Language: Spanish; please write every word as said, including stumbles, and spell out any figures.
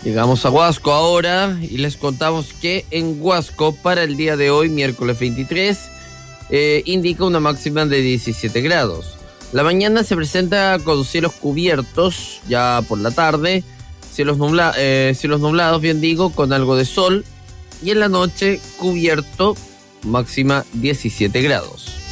Llegamos a Huasco ahora y les contamos que en Huasco para el día de hoy, miércoles veintitrés, eh, indica una máxima de diecisiete grados. La mañana se presenta con cielos cubiertos ya por la tarde, cielos, nubla, eh, cielos nublados, bien digo, con algo de sol, y en la noche cubierto, máxima diecisiete grados.